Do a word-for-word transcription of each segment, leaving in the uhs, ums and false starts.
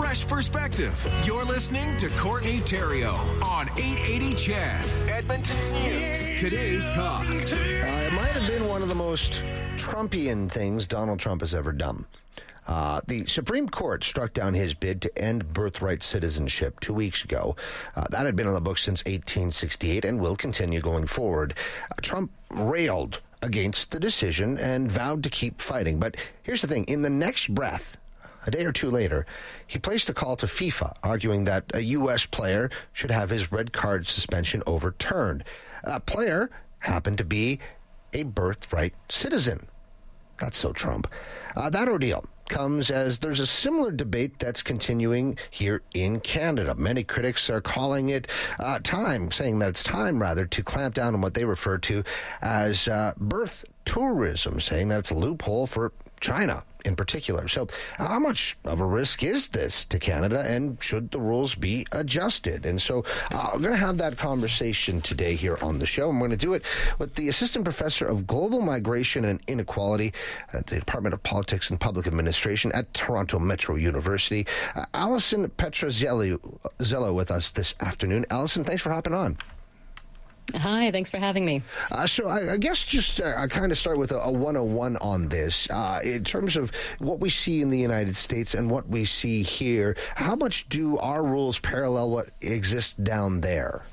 fresh perspective. You're listening to Courtney Theriault on eight eighty C H E D, Edmonton's News. Today's Talk. Uh, it might have been one of the most Trumpian things Donald Trump has ever done. Uh, the Supreme Court struck down his bid to end birthright citizenship two weeks ago. Uh, that had been on the books since eighteen sixty-eight and will continue going forward. Uh, Trump railed against the decision and vowed to keep fighting. But here's the thing. In the next breath, a day or two later, he placed a call to FIFA, arguing that a U S player should have his red card suspension overturned. A player happened to be a birthright citizen. That's so Trump. Uh, that ordeal comes as there's a similar debate that's continuing here in Canada. Many critics are calling it uh, time, saying that it's time, rather, to clamp down on what they refer to as uh, birth tourism, saying that it's a loophole for China in particular. So how much of a risk is this to Canada, and should the rules be adjusted? And so uh, I'm going to have that conversation today here on the show. I'm going to do it with the Assistant Professor of Global Migration and Inequality at the Department of Politics and Public Administration at Toronto Metro University, uh, Alison Petrozello, with us this afternoon. Alison, thanks for hopping on. Hi, thanks for having me. Uh, so I, I guess just uh, I kind of start with a, a one oh one on this. Uh, in terms of what we see in the United States and what we see here, how much do our rules parallel what exists down there?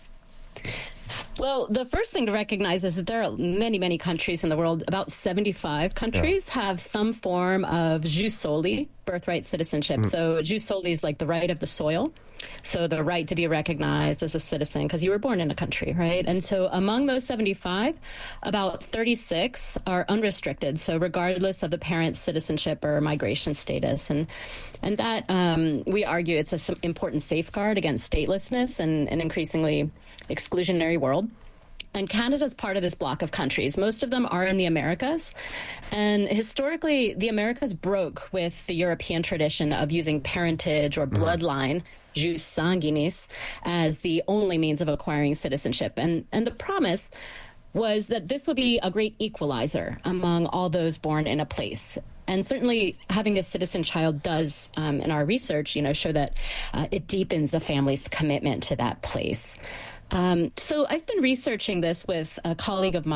Well, the first thing to recognize is that there are many, many countries in the world. About seventy-five countries yeah. have some form of jus soli, birthright citizenship. Mm. So jus soli is like the right of the soil. So the right to be recognized as a citizen because you were born in a country, right? And so among those seventy-five, about thirty-six are unrestricted. So regardless of the parent's citizenship or migration status. And and that, um, we argue, it's an important safeguard against statelessness and an increasingly exclusionary world. And Canada's part of this block of countries. Most of them are in the Americas. And historically, the Americas broke with the European tradition of using parentage or bloodline, jus sanguinis, as the only means of acquiring citizenship. And, and the promise was that this would be a great equalizer among all those born in a place. And certainly having a citizen child does, um, in our research, you know, show that uh, it deepens a family's commitment to that place. Um, so I've been researching this with a colleague of mine.